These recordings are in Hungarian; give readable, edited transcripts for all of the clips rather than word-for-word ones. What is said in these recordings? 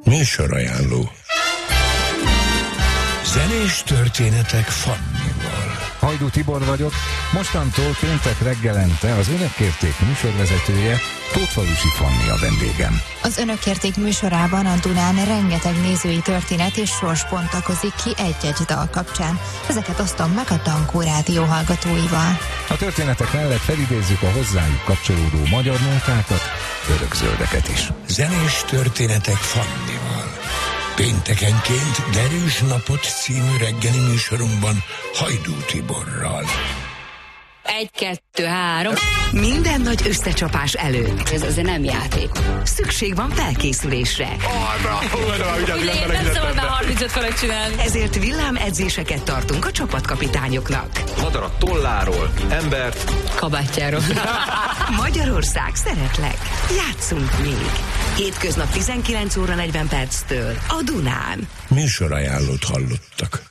Műsorajánló. Zenés történetek Fannival. Hajdú Tibor vagyok, mostantól péntek reggelente az Önök kérték műsorvezetője, Tótfalusi Fanni a vendégem. Az Önök kérték műsorában a Dunán rengeteg nézői történet és sors bontakozik ki egy-egy dal kapcsán. Ezeket osztom meg a Tankó Rádió hallgatóival. A történetek mellett felidézzük a hozzájuk kapcsolódó magyar nótákat, örökzöldeket is. Zenés történetek Fannival. Péntekenként Derűs napot című reggeli műsorunkban Hajdú Tiborral. 1, 2, 3. Minden nagy összecsapás előtt. Ez azért nem játék. Szükség van felkészülésre. Nem szabad már 35 felett csinálni. Ezért villámedzéseket tartunk a csapatkapitányoknak. Madarat tolláról, embert Kabátjáról. Magyarország, szeretlek. Játszunk még. Hétköznap 19 óra 40 perctől a Dunán. Műsorajánlót hallottak.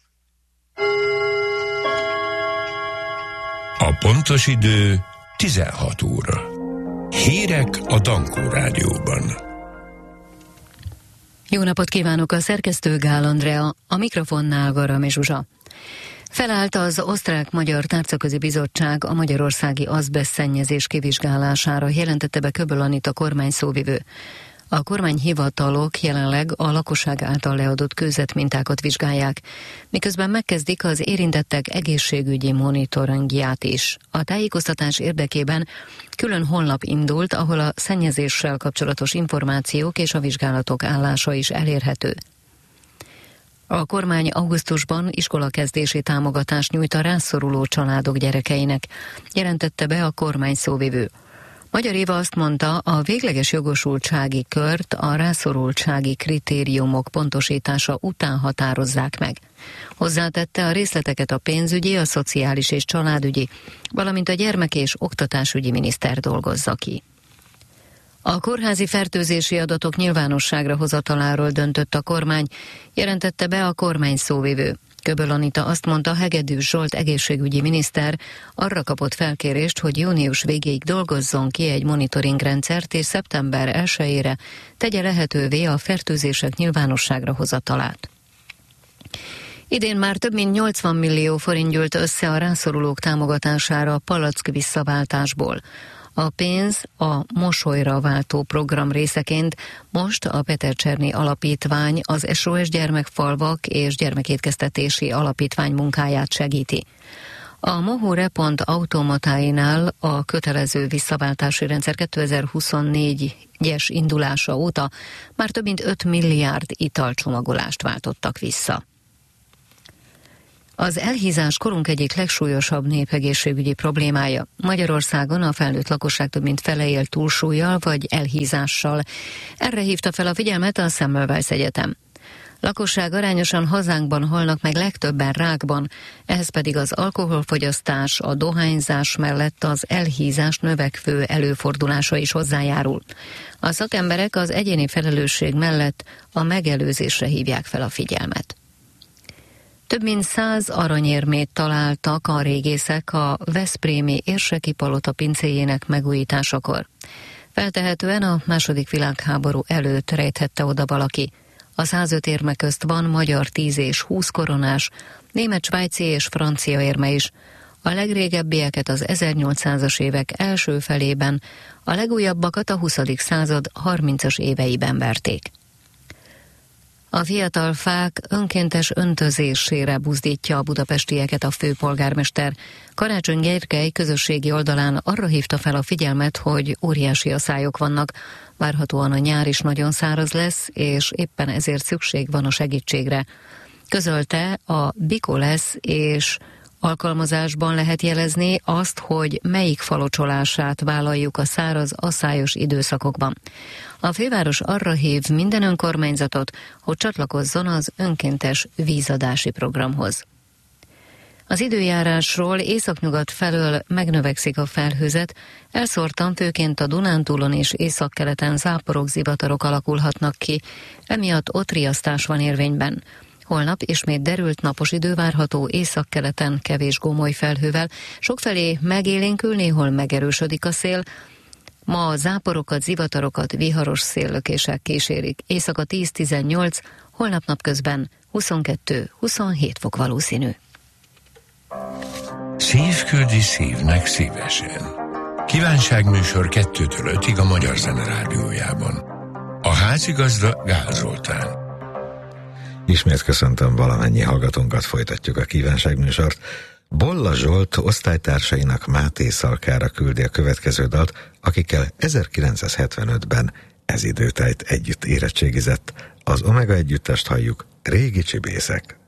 A pontos idő 16 óra. Hírek a Tankó Rádióban. Jó napot kívánok, a szerkesztő Gál Andrea, a mikrofonnál Garami Zsuzsa. Felállt az Osztrák-Magyar Tárcaközi Bizottság a magyarországi azbesztszennyezés kivizsgálására, jelentette be Köböl Anita kormányszóvivő. A kormányhivatalok jelenleg a lakosság által leadott kőzetmintákat vizsgálják, miközben megkezdik az érintettek egészségügyi monitoringját is. A tájékoztatás érdekében külön honlap indult, ahol a szennyezéssel kapcsolatos információk és a vizsgálatok állása is elérhető. A kormány augusztusban iskolakezdési támogatást nyújt a rászoruló családok gyerekeinek, jelentette be a kormány szóvivő. Magyar Éva azt mondta, a végleges jogosultsági kört a rászorultsági kritériumok pontosítása után határozzák meg. Hozzátette, a részleteket a pénzügyi, a szociális és családügyi, valamint a gyermek- és oktatásügyi miniszter dolgozza ki. A kórházi fertőzési adatok nyilvánosságra hozataláról döntött a kormány, jelentette be a kormány szóvivő. Köböl Anita azt mondta, Hegedűs Zsolt egészségügyi miniszter arra kapott felkérést, hogy június végéig dolgozzon ki egy monitoringrendszert, és szeptember 1-ére tegye lehetővé a fertőzések nyilvánosságra hozatalát. Idén már több mint 80 millió forint gyűlt össze a rászorulók támogatására a palack visszaváltásból. A pénz a Mosolyra váltó program részeként most a Peter Czerny Alapítvány, az SOS Gyermekfalvak és Gyermekétkeztetési Alapítvány munkáját segíti. A Mohore pont automatáinál a kötelező visszaváltási rendszer 2024-es indulása óta már több mint 5 milliárd italcsomagolást váltottak vissza. Az elhízás korunk egyik legsúlyosabb népegészségügyi problémája. Magyarországon a felnőtt lakosság több mint fele él túlsúllyal vagy elhízással. Erre hívta fel a figyelmet a Semmelweis Egyetem. Lakosság arányosan hazánkban halnak meg legtöbben rákban, ehhez pedig az alkoholfogyasztás, a dohányzás mellett az elhízás növekvő előfordulása is hozzájárul. A szakemberek az egyéni felelősség mellett a megelőzésre hívják fel a figyelmet. Több mint 100 aranyérmét találtak a régészek a veszprémi Érseki palota pincéjének megújításakor. Feltehetően a II. Világháború előtt rejthette oda valaki. A 105 érme közt van magyar 10 és 20 koronás, német, svájci és francia érme is. A legrégebbieket az 1800-as évek első felében, a legújabbakat a 20. század 30-as éveiben verték. A fiatal fák önkéntes öntözésére buzdítja a budapestieket a főpolgármester. Karácsony Gergely közösségi oldalán arra hívta fel a figyelmet, hogy óriási aszályok vannak. Várhatóan a nyár is nagyon száraz lesz, és éppen ezért szükség van a segítségre. Közölte, a Biko lesz, és alkalmazásban lehet jelezni azt, hogy melyik falocsolását vállaljuk a száraz, aszályos időszakokban. A főváros arra hív minden önkormányzatot, hogy csatlakozzon az önkéntes vízadási programhoz. Az időjárásról északnyugat felől megnövekszik a felhőzet, elszórtan főként a Dunántúlon és északkeleten záporok, zivatarok alakulhatnak ki, emiatt ott riasztás van érvényben. Holnap ismét derült napos idő várható, északkeleten kevés gomoly felhővel, sokfelé megélénkül, néhol megerősödik a szél, Ma záporokat, zivatarokat, viharos széllökések kísérik. Éjszaka 10-18, holnap napközben 22-27 fok valószínű. Szív küldi szívnek szívesen. Kívánságműsor 2-től 5-ig a Magyar Zene Rádiójában. A házigazda Gál Zoltán. Ismét köszöntöm valamennyi hallgatónkat, folytatjuk a kívánságműsort. Bolla Zsolt osztálytársainak Máté Szalkára küldi a következő dalt, akikkel 1975-ben ez időtájt együtt érettségizett. Az Omega együttest halljuk, Régi csibészek.